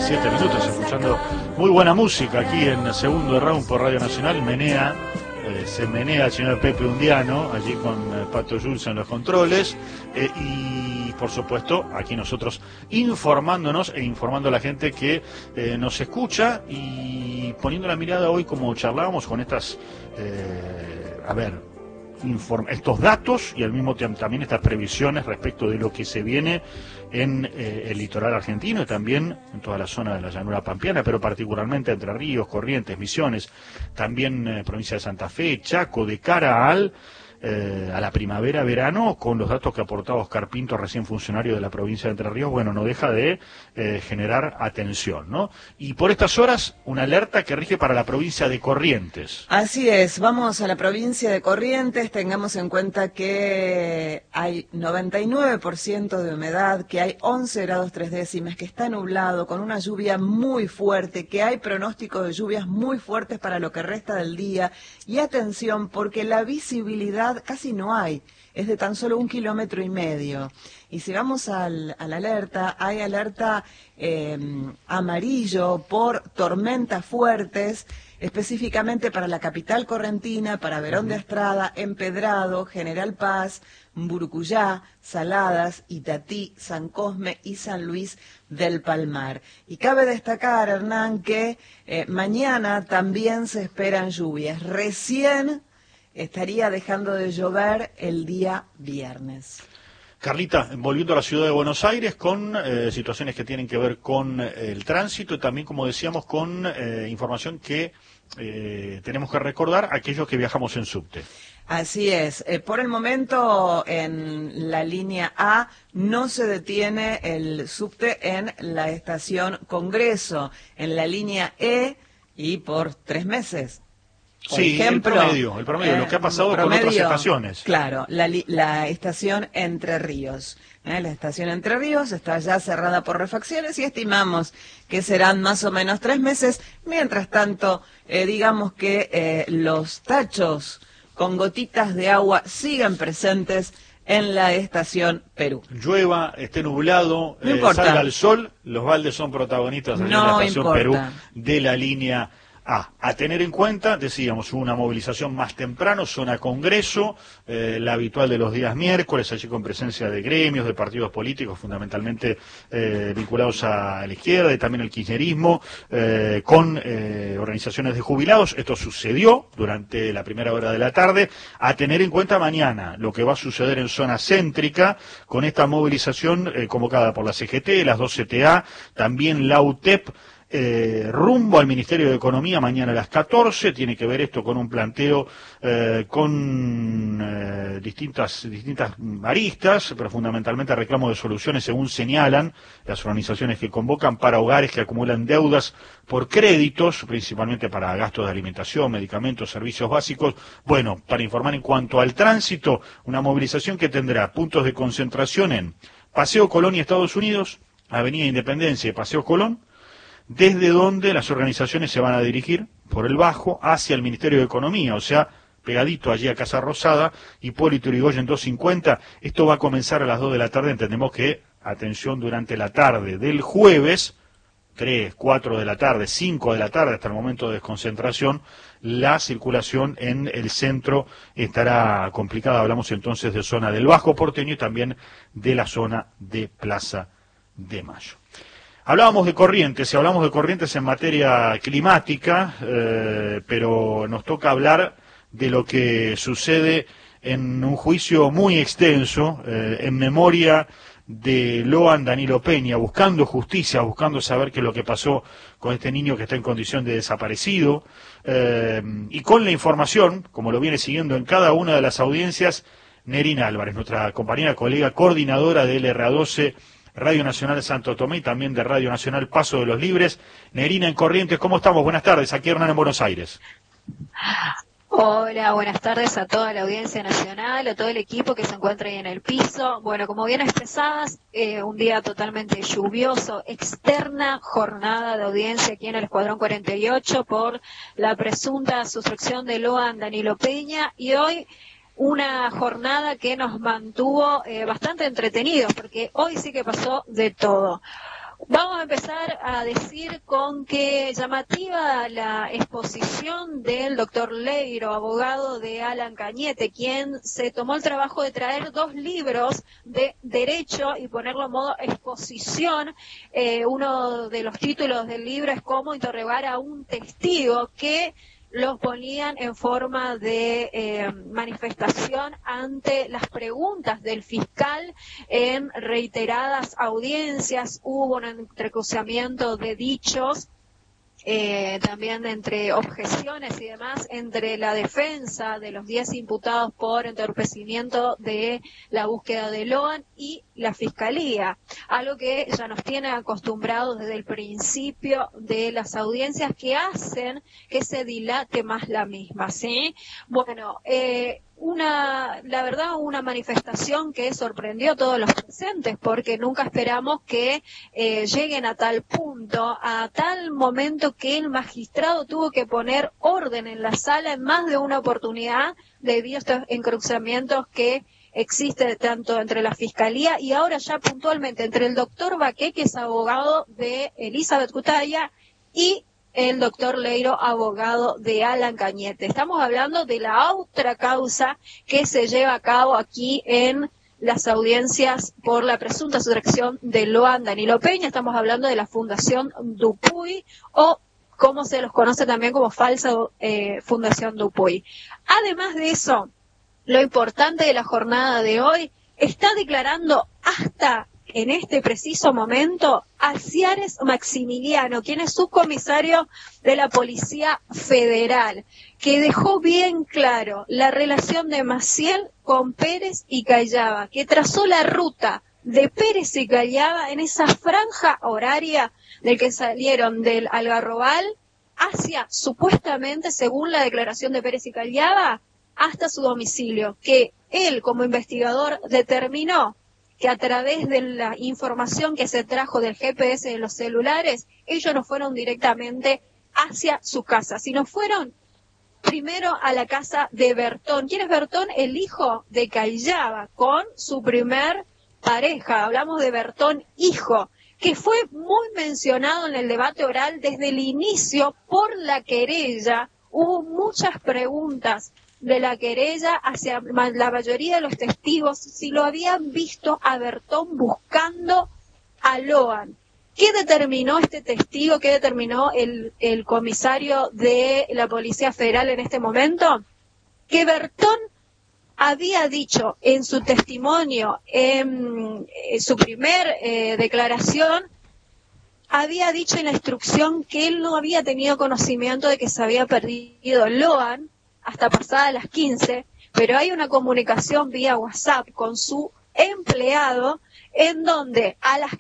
7 minutos, escuchando muy buena música aquí en el segundo round por Radio Nacional. Se menea el señor Pepe Undiano, allí con Pato Jules en los controles, y por supuesto aquí nosotros informándonos e informando a la gente que nos escucha y poniendo la mirada hoy, como charlábamos, con estas, estos datos y al mismo tiempo también estas previsiones respecto de lo que se viene en el litoral argentino y también en toda la zona de la llanura pampeana, pero particularmente Entre Ríos, Corrientes, Misiones, también provincia de Santa Fe, Chaco, de cara a la primavera-verano, con los datos que aportaba Oscar Pinto, recién funcionario de la provincia de Entre Ríos, bueno, no deja de generar atención, ¿no? Y por estas horas, una alerta que rige para la provincia de Corrientes. Así es, vamos a la provincia de Corrientes, tengamos en cuenta que hay 99% de humedad, que hay 11 grados 3 décimas, que está nublado, con una lluvia muy fuerte, que hay pronóstico de lluvias muy fuertes para lo que resta del día, y atención, porque la visibilidad casi no hay, es de tan solo 1,5 kilómetros. Y si vamos a la alerta, hay alerta amarillo por tormentas fuertes, específicamente para la capital correntina, para Verón de Astrada, Empedrado, General Paz, Burucuyá, Saladas, Itatí, San Cosme y San Luis del Palmar. Y cabe destacar, Hernán, que mañana también se esperan lluvias. Recién estaría dejando de llover el día viernes. Carlita, volviendo a la ciudad de Buenos Aires con situaciones que tienen que ver con el tránsito y también, como decíamos, con información que tenemos que recordar a aquellos que viajamos en subte. Así es. Por el momento, en la línea A no se detiene el subte en la estación Congreso. En la línea E, y por 3 meses. Por ejemplo, el promedio, lo que ha pasado con otras estaciones. Claro, la estación Entre Ríos. La estación Entre Ríos está ya cerrada por refacciones y estimamos que serán más o menos 3 meses. Mientras tanto, digamos que los tachos con gotitas de agua siguen presentes en la estación Perú. Llueva, esté nublado, salga el sol, los baldes son protagonistas en la estación Perú de la línea A tener en cuenta, decíamos, una movilización más temprano, zona Congreso, la habitual de los días miércoles, allí con presencia de gremios, de partidos políticos, fundamentalmente vinculados a la izquierda y también al kirchnerismo, con organizaciones de jubilados. Esto sucedió durante la primera hora de la tarde. A tener en cuenta mañana lo que va a suceder en zona céntrica, con esta movilización convocada por la CGT, las 2 CTA, también la UTEP, rumbo al Ministerio de Economía mañana a las 14, tiene que ver esto con un planteo con distintas aristas, pero fundamentalmente reclamo de soluciones, según señalan las organizaciones que convocan, para hogares que acumulan deudas por créditos, principalmente para gastos de alimentación, medicamentos, servicios básicos. Bueno, para informar en cuanto al tránsito, una movilización que tendrá puntos de concentración en Paseo Colón y Estados Unidos, Avenida Independencia y Paseo Colón, desde donde las organizaciones se van a dirigir por el Bajo hacia el Ministerio de Economía, o sea, pegadito allí a Casa Rosada, Hipólito Yrigoyen 250. Esto va a comenzar a las 2 de la tarde, entendemos que, atención, durante la tarde del jueves, 3, 4 de la tarde, 5 de la tarde, hasta el momento de desconcentración, la circulación en el centro estará complicada. Hablamos entonces de zona del Bajo Porteño y también de la zona de Plaza de Mayo. Hablábamos de Corrientes, y hablamos de Corrientes en materia climática, pero nos toca hablar de lo que sucede en un juicio muy extenso, en memoria de Loan Danilo Peña, buscando justicia, buscando saber qué es lo que pasó con este niño que está en condición de desaparecido, y con la información, como lo viene siguiendo en cada una de las audiencias, Nerina Álvarez, nuestra compañera, colega, coordinadora del LRA12, Radio Nacional de Santo Tomé y también de Radio Nacional Paso de los Libres. Nerina, en Corrientes, ¿cómo estamos? Buenas tardes, aquí Hernán en Buenos Aires. Hola, buenas tardes a toda la audiencia nacional, a todo el equipo que se encuentra ahí en el piso. Bueno, como bien expresadas, un día totalmente lluvioso, externa jornada de audiencia aquí en el Escuadrón 48 por la presunta sustracción de Loan Danilo Peña, y hoy una jornada que nos mantuvo bastante entretenidos, porque hoy sí que pasó de todo. Vamos a empezar a decir con que llamativa la exposición del doctor Leiro, abogado de Alan Cañete, quien se tomó el trabajo de traer 2 libros de derecho y ponerlo en modo exposición. Uno de los títulos del libro es Cómo interrogar a un testigo, que los ponían en forma de manifestación ante las preguntas del fiscal en reiteradas audiencias. Hubo un entrecruzamiento de dichos, también entre objeciones y demás, entre la defensa de los 10 imputados por entorpecimiento de la búsqueda de Loan y la Fiscalía, algo que ya nos tiene acostumbrados desde el principio de las audiencias, que hacen que se dilate más la misma, ¿sí? Bueno, la verdad, una manifestación que sorprendió a todos los presentes, porque nunca esperamos que lleguen a tal punto, a tal momento que el magistrado tuvo que poner orden en la sala en más de una oportunidad debido a estos encruzamientos que existen tanto entre la Fiscalía y ahora ya puntualmente entre el doctor Baqué, que es abogado de Elizabeth Cutaya, y el doctor Leiro, abogado de Alan Cañete. Estamos hablando de la otra causa que se lleva a cabo aquí en las audiencias por la presunta sustracción de Loan Danilo Peña. Estamos hablando de la Fundación Dupuy, o como se los conoce también como falsa Fundación Dupuy. Además de eso, lo importante de la jornada de hoy, está declarando hasta en este preciso momento a Ciares Maximiliano, quien es subcomisario de la Policía Federal, que dejó bien claro la relación de Maciel con Pérez y Callava, que trazó la ruta de Pérez y Callava en esa franja horaria del que salieron del Algarrobal hacia, supuestamente, según la declaración de Pérez y Callava, hasta su domicilio, que él como investigador determinó que a través de la información que se trajo del GPS de los celulares, ellos no fueron directamente hacia su casa, sino fueron primero a la casa de Bertón. ¿Quién es Bertón? El hijo de Callava, con su primer pareja. Hablamos de Bertón hijo, que fue muy mencionado en el debate oral desde el inicio por la querella. Hubo muchas preguntas de la querella hacia la mayoría de los testigos si lo habían visto a Bertón buscando a Loan. ¿Qué determinó este testigo? ¿Qué determinó el comisario de la Policía Federal en este momento? Que Bertón había dicho en su testimonio, en su primer declaración, había dicho en la instrucción que él no había tenido conocimiento de que se había perdido Loan hasta pasadas las 15, pero hay una comunicación vía WhatsApp con su empleado en donde a las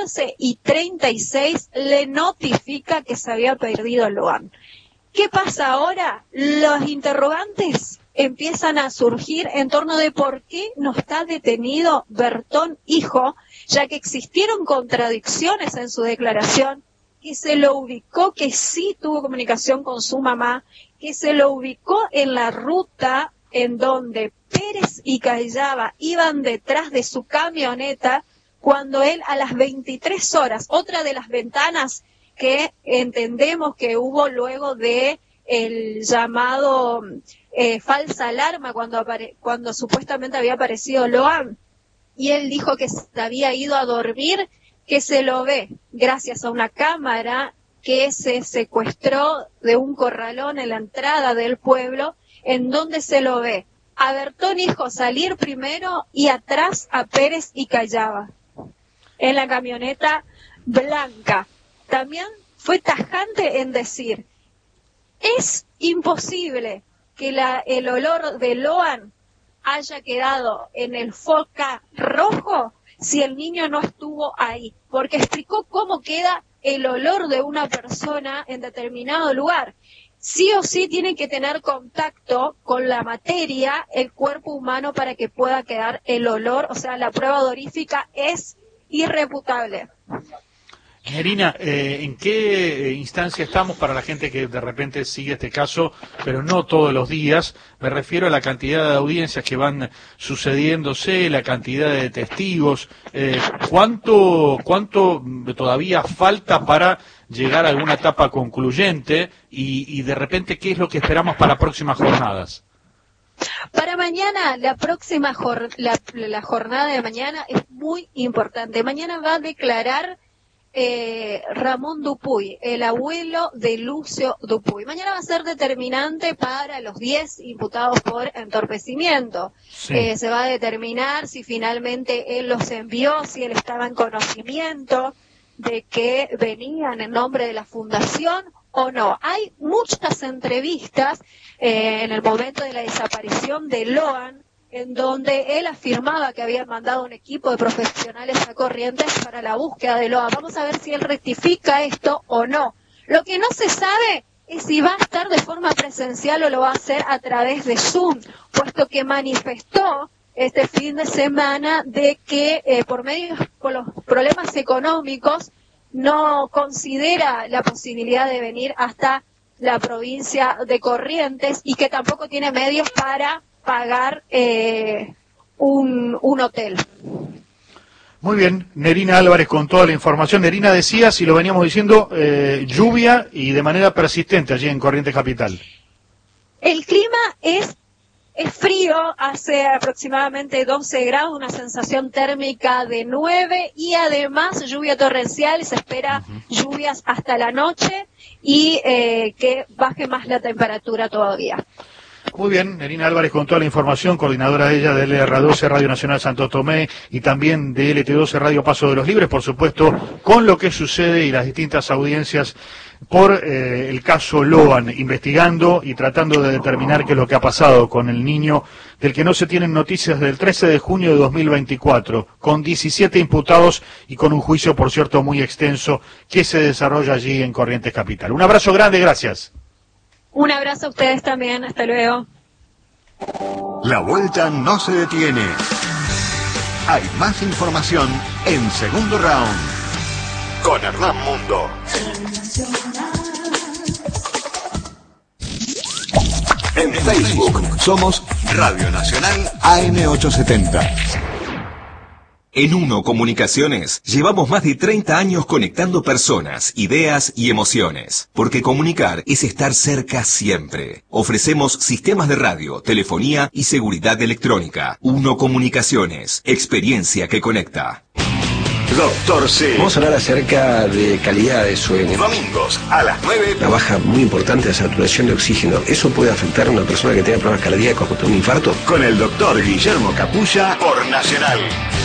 14:36 le notifica que se había perdido Loan. ¿Qué pasa ahora? Los interrogantes empiezan a surgir en torno de por qué no está detenido Bertón hijo, ya que existieron contradicciones en su declaración, que se lo ubicó que sí tuvo comunicación con su mamá, que se lo ubicó en la ruta en donde Pérez y Callava iban detrás de su camioneta cuando él a las 23 horas, otra de las ventanas que entendemos que hubo luego de el llamado falsa alarma cuando supuestamente había aparecido Loan, y él dijo que se había ido a dormir, que se lo ve gracias a una cámara que se secuestró de un corralón en la entrada del pueblo, en donde se lo ve a Bertón hijo salir primero y atrás a Pérez y Callava en la camioneta blanca. También fue tajante en decir, es imposible que el olor de Loan haya quedado en el foca rojo si el niño no estuvo ahí, porque explicó cómo queda el olor de una persona en determinado lugar. Sí o sí tiene que tener contacto con la materia, el cuerpo humano, para que pueda quedar el olor, o sea, la prueba odorífica es irrefutable. Nerina, ¿en qué instancia estamos para la gente que de repente sigue este caso, pero no todos los días? Me refiero a la cantidad de audiencias que van sucediéndose, la cantidad de testigos. ¿Cuánto todavía falta para llegar a alguna etapa concluyente? Y de repente, ¿qué es lo que esperamos para próximas jornadas? Para mañana, la jornada de mañana es muy importante. Mañana va a declarar Ramón Dupuy, el abuelo de Lucio Dupuy. Mañana va a ser determinante para los 10 imputados por entorpecimiento. Sí. Se va a determinar si finalmente él los envió, si él estaba en conocimiento de que venían en nombre de la fundación o no. Hay muchas entrevistas en el momento de la desaparición de Loan, en donde él afirmaba que había mandado un equipo de profesionales a Corrientes para la búsqueda de Loa. Vamos a ver si él rectifica esto o no. Lo que no se sabe es si va a estar de forma presencial o lo va a hacer a través de Zoom, puesto que manifestó este fin de semana de que por los problemas económicos no considera la posibilidad de venir hasta la provincia de Corrientes y que tampoco tiene medios para pagar un hotel. Muy bien, Nerina Álvarez con toda la información. Nerina, decías, y lo veníamos diciendo, lluvia y de manera persistente allí en Corrientes Capital. El clima es frío, hace aproximadamente 12 grados, una sensación térmica de 9 y además lluvia torrencial, se espera lluvias hasta la noche y que baje más la temperatura todavía. Muy bien, Nerina Álvarez con toda la información, coordinadora de ella de LR12 Radio Nacional Santo Tomé y también de LT12 Radio Paso de los Libres, por supuesto, con lo que sucede y las distintas audiencias por el caso Loan, investigando y tratando de determinar qué es lo que ha pasado con el niño del que no se tienen noticias del 13 de junio de 2024, con 17 imputados y con un juicio, por cierto, muy extenso que se desarrolla allí en Corrientes Capital. Un abrazo grande, gracias. Un abrazo a ustedes también, hasta luego. La vuelta no se detiene. Hay más información en Segundo Round con Hernán Mundo. En Facebook somos Radio Nacional AM870. En Uno Comunicaciones llevamos más de 30 años conectando personas, ideas y emociones, porque comunicar es estar cerca siempre. Ofrecemos sistemas de radio, telefonía y seguridad electrónica. Uno Comunicaciones, experiencia que conecta. Doctor C. Vamos a hablar acerca de calidad de sueño. Domingos a las 9. Una baja muy importante de saturación de oxígeno. ¿Eso puede afectar a una persona que tenga problemas cardíacos o un infarto? Con el doctor Guillermo Capulla por Nacional.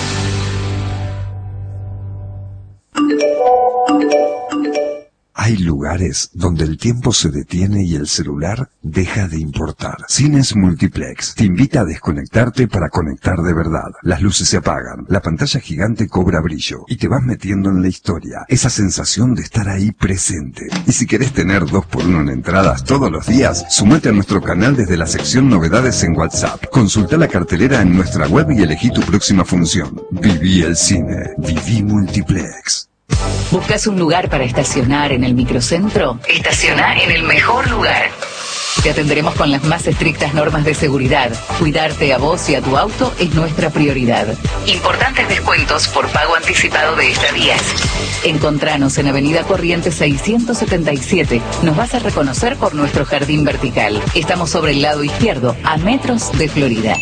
Hay lugares donde el tiempo se detiene y el celular deja de importar. Cines Multiplex te invita a desconectarte para conectar de verdad. Las luces se apagan, la pantalla gigante cobra brillo y te vas metiendo en la historia. Esa sensación de estar ahí presente. Y si querés tener 2x1 en entradas todos los días, sumate a nuestro canal desde la sección Novedades en WhatsApp. Consulta la cartelera en nuestra web y elegí tu próxima función. Viví el cine. Viví Multiplex. ¿Buscas un lugar para estacionar en el microcentro? Estaciona en el mejor lugar. Te atenderemos con las más estrictas normas de seguridad. Cuidarte a vos y a tu auto es nuestra prioridad. Importantes descuentos por pago anticipado de estadías. Encontranos en Avenida Corrientes 677. Nos vas a reconocer por nuestro jardín vertical. Estamos sobre el lado izquierdo, a metros de Florida.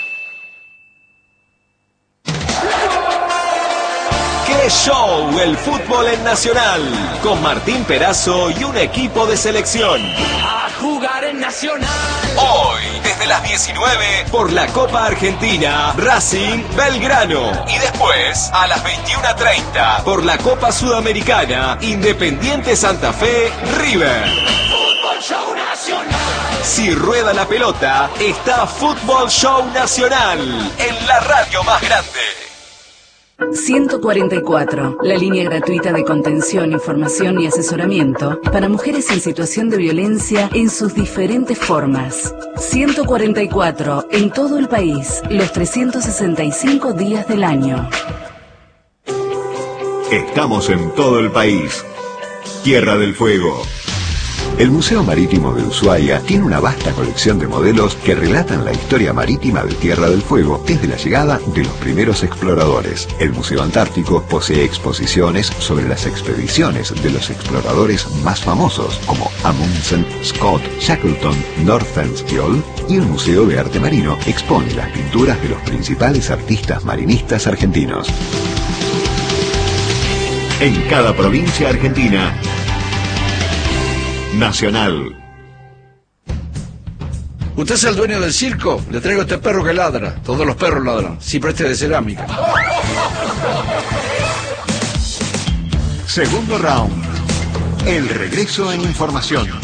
Show, el fútbol en Nacional, con Martín Perazo y un equipo de selección. A jugar en Nacional. Hoy, desde las 19, por la Copa Argentina, Racing Belgrano. Y después, a las 21:30, por la Copa Sudamericana, Independiente Santa Fe, River. Fútbol Show Nacional. Si rueda la pelota, está Fútbol Show Nacional, en la radio más grande. 144, la línea gratuita de contención, información y asesoramiento para mujeres en situación de violencia en sus diferentes formas. 144, en todo el país, los 365 días del año. Estamos en todo el país. Tierra del Fuego. El Museo Marítimo de Ushuaia tiene una vasta colección de modelos que relatan la historia marítima de Tierra del Fuego desde la llegada de los primeros exploradores. El Museo Antártico posee exposiciones sobre las expediciones de los exploradores más famosos, como Amundsen, Scott, Shackleton, Nordenskiöld, y el Museo de Arte Marino expone las pinturas de los principales artistas marinistas argentinos. En cada provincia argentina, Nacional. ¿Usted es el dueño del circo? Le traigo este perro que ladra. Todos los perros ladran. Siempre este de cerámica. Segundo round. El regreso en información.